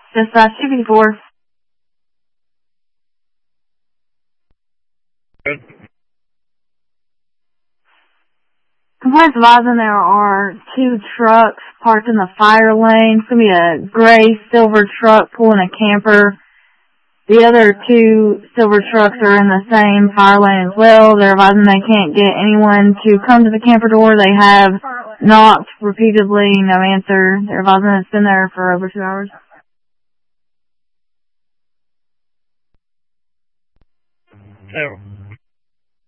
Dispatch 254. Complaints advising there are 2 trucks parked in the fire lane. It's going to be a gray silver truck pulling a camper. The other 2 silver trucks are in the same fire lane as well. They're advising they can't get anyone to come to the camper door. They have knocked repeatedly, no answer. They're advising it's been there for over 2 hours. Oh.